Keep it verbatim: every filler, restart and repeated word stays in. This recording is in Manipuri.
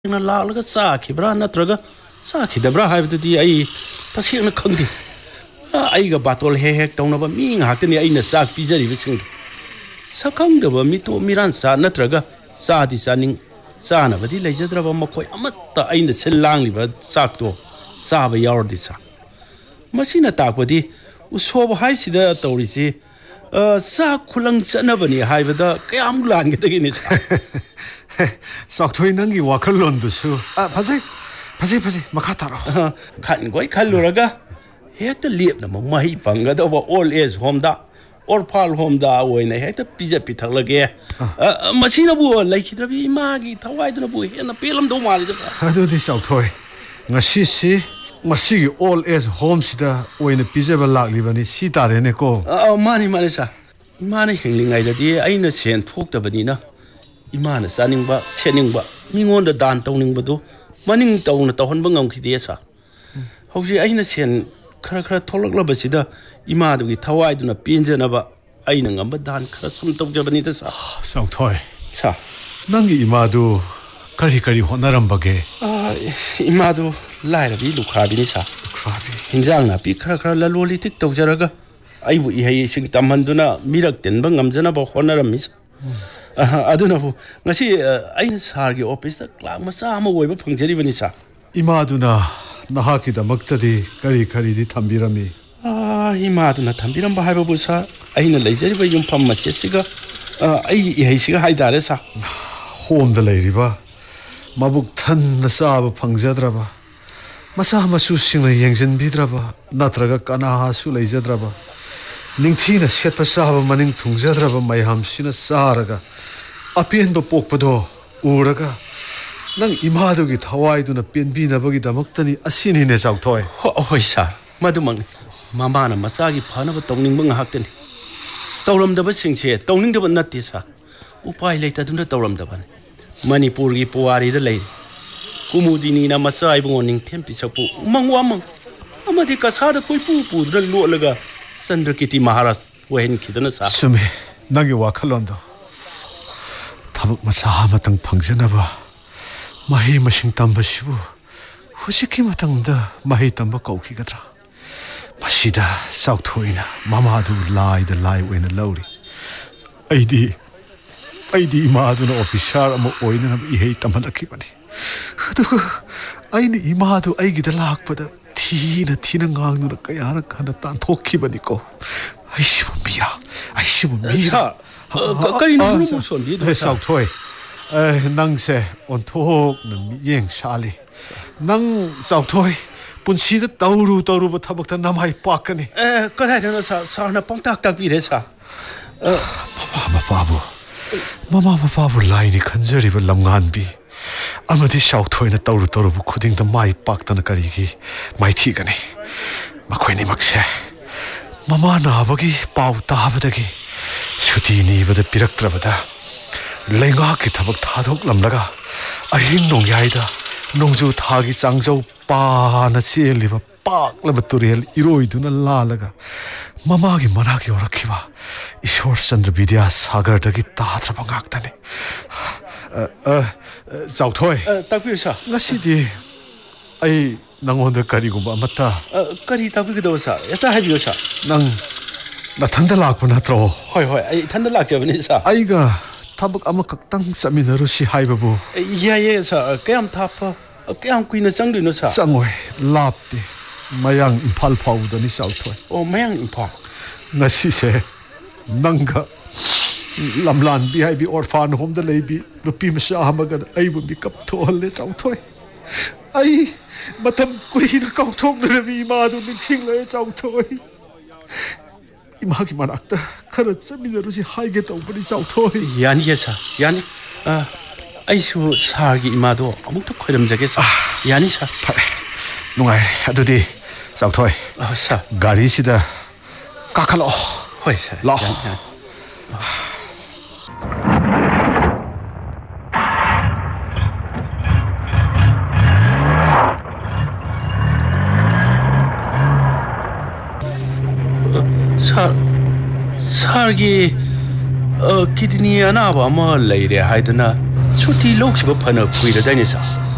ꯅ ꯂꯥꯛꯂꯒ ꯆꯥꯈꯤꯕ꯭ꯔꯥ ꯅꯠꯇ꯭ꯔꯒ ꯆꯥꯈꯤꯗꯕ꯭ꯔꯥ ꯍꯥꯏꯕꯗꯨꯗꯤ ꯑꯩ ꯇꯁꯦꯡꯅ ꯈꯪꯗꯦ. ꯑꯩꯒ ꯕꯥꯇꯣꯜ ꯍꯦꯛ ꯍꯦꯛ ꯇꯧꯅꯕ ꯃꯤ ꯉꯥꯛꯇꯅꯤ ꯑꯩꯅ ꯆꯥꯛ ꯄꯤꯖꯔꯤꯕꯁꯤꯡꯗꯣ. ꯁꯛꯈꯪꯗꯕ ꯃꯤꯇꯣꯞ ꯃꯤꯔꯥꯟꯆꯥ ꯅꯠꯇ꯭ꯔꯒ ꯆꯥꯗꯤ ꯆꯥꯅꯤꯡ ꯆꯥꯅꯕꯗꯤ ꯂꯩꯖꯗ꯭ꯔꯕ ꯃꯈꯣꯏ ꯑꯃꯠꯇ ꯑꯩꯅ ꯁꯤꯜ ꯂꯥꯡꯂꯤꯕ ꯆꯥꯛꯇꯣ ꯆꯥꯕ ꯌꯥꯎꯔꯗꯤ ꯆꯥ. ꯃꯁꯤꯅ ꯇꯥꯛꯄꯗꯤ ꯎꯁꯣꯞ ꯍꯥꯏꯁꯤꯗ ꯇꯧꯔꯤꯁꯤ ꯆꯥꯛ ꯈꯨꯂꯪ ꯆꯠꯅꯕꯅꯤ ꯍꯥꯏꯕꯗ ꯀꯌꯥꯃꯨꯛ ꯂꯥꯟꯒꯗꯒꯦꯅꯦ ꯁꯥ. ꯆꯥꯎꯊꯣꯏ ꯅꯪꯒꯤ ꯋꯥꯈꯜꯂꯣꯟꯗꯨꯁꯨ ꯐꯖꯩ ꯐꯖꯩ ꯐꯖꯩ ꯃꯈꯥ ꯇꯥꯔꯣ. ꯈꯟꯈꯣꯏ ꯈꯜꯂꯨꯔꯒ ꯍꯦꯛꯇ ꯂꯦꯞꯅꯃꯛ ꯃꯍꯩ ꯐꯪꯒꯗꯧꯕ ꯑꯣꯜ ꯑꯦꯖ ꯍꯣꯝꯗ ꯑꯣꯔꯐꯥꯜ ꯍꯣꯝꯗ ꯑꯣꯏꯅ ꯍꯦꯛꯇ ꯄꯤꯖ ꯄꯤꯊꯛꯂꯒꯦ. ꯃꯁꯤꯅꯕꯨ ꯂꯩꯈꯤꯗ꯭ꯔꯕꯤ ꯏꯃꯥꯒꯤ ꯊꯋꯥꯏꯗꯨꯅꯕꯨ ꯍꯦꯟꯅ ꯄꯦꯜꯂꯝꯗꯧ ꯃꯥꯜꯂꯤꯗ ꯁꯥ. ꯑꯗꯨꯗꯤ ꯆꯥꯎꯊꯣꯏ ꯉꯁꯤꯁꯤ ꯃꯁꯤꯒꯤ ꯑꯣꯜ ꯑꯦꯖ ꯍꯣꯝꯁꯤꯗ ꯑꯣꯏꯅ ꯄꯤꯖꯕ ꯂꯥꯛꯂꯤꯕꯅꯤ ꯁꯤ ꯇꯥꯔꯦꯅꯦꯀꯣ. ꯃꯥꯅꯤ ꯃꯥꯅꯤ ꯁꯥ. 이마는 행링아이다디 아이나 센 톡다버니나 이마는 싸닝바 세닝바 미원다 단 떠닝바도 마닝 떠우나 떠헌바 ngam키디에사 혹시 아이나 센 카라카라 톨락라바시다 이마도기 타와이두나 빈제나바 아이나 ngam바 단 카라 섬 떠져버니다사. 쌍토이 사 낭기 이마도 까리까리 호나람바게. 아 이마도 라이라비 루크라비니사. 루크라비 hinjang나비 카라카라 랄로리틱 떠져라가 아이부 이하이싱 땀한두나 미락된 방 감전하고 호나람미사. 아두나부 ngasi 아이는 사르기 오피스다 클락 마사 아무 오이바 펑제리버니사. 이마두나 나하키다막다디 까리까리디 탐비라미. 아 이마두나 탐비람바 하이바부사 아이는 레이저리바 욤팜 마세시가 아이 이하이시가 하이다레사. 홈다 레이리바 마북 탄나 싸바 펑자드라바 마사 마수싱나 옌전비드라바 나트라가 까나하수 레이저드라바 닝티나 셋파 싸바 마닝 퉁자드라바 마이함시나 싸라가 아피엔도 뽁바도 우라가 난 이마도기 타와이두나 뺀비나버기다먹더니 아시니네 자우토이. 호이사 마두망 마마나 마사기 파나바 똥닝멍 학더니 떠오름다버싱체 똥닝다버 나티사 우파이 레이타두나 떠오름다바니 मणिपुरगी पुवारीदा Larry कुमुदिनीना मसा आइबंगो निंथेम पिसपु मंगवामंग अमदि कसादा कोइपु पुदुना लोलगा चंद्रकिति महाराज वहेन खिदना सा. सुमे नंगी वाखलोंदो थाबक मसा मतंग फंगजनाबा माही मसिंग तंबसिबु हुसिकी मतंगदा माही तंब कौखिगद्रा मसिदा साउथोइना मामादु लाइदा लाइ वेना लौरी आइदी आइदी इमादुना ऑफिसर अमो ओइना इहे तमलखिबनी अदुग आइनी इमादु आइगिदा लाखपदा थीना थीना ngang कयारा खाना तांथोखिबनीको आइसिबु मीरा आइसिबु मीरा करिनो सोनबी हे साउथोय नंगसे ओंथोक न मियेंग साली नंग साउथोय पुंसीदा तौरु तौरुब थबकता नमाई पाकनी ए कदाइदना सा सारना पंगताक ताकबिरे सा. ममा मपाबु ममा मपाबु लाइनी खंजरिब लमगानबी अमदि साउथोइना तौरु तौरुब खुदिंगदा माई पाक्तना करिगी माइथीगनी मखोइनी मक्से ममा नाबगी पाउ ताबदगी सुती नीबदा पिरक्त्रबदा लेंगा की थबक थादोक लमलगा अहिंग नोंयाइदा नोंजु थागी चांगजौ पाना चेलिबा पाक्लबा तुरेल इरोइदुना लालगा ममागी मनागी ओरखिबा ईश्वर चंद्र विद्या सागरदगी ताद्रबा ngaktani. जाउथोय ताकबिसा ngasiदी ai nangonda karigumba amata करी ताकबिगदोसा एता हाइबियोसा nang nathanda lakpa natro. होय होय आई थंदा लाक्जबनी सा. aiga thabak ama kaktang saminarusi haibabu या ये सा कयम थाप कयम कुइना चंगदिनो सा. sangoi lapti mayang imphal phawdani sauthoy. ओ Mayank इम्फा ngasi se nanga lamlan bi hai bi orphan home da leibi nupi masa hamaga aibu bi kap tholle sauthoy. ai matam kuina kauthok na bi ma du niksing le sauthoy. ima ki manakta khara chaminarusi haige tawbani sauthoy. यानी ये सा यानी 아이수 사기 이마도 아무것도 거름자게 사. यानी 사 nungai adudi sauthoy 아사 gari sida kakalo होय सा la 사 사기 어 키드니 하나 아마 레이레 하이드나 수티 록시버 파나 구이르다니사.